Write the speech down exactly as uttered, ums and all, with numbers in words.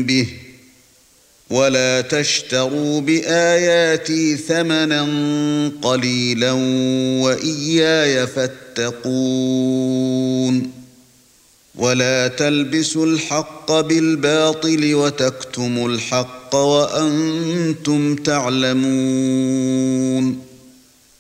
به ولا تشتروا بآياتي ثمنا قليلا وإياي فاتقون ولا تلبسوا الحق بالباطل وتكتموا الحق وأنتم تعلمون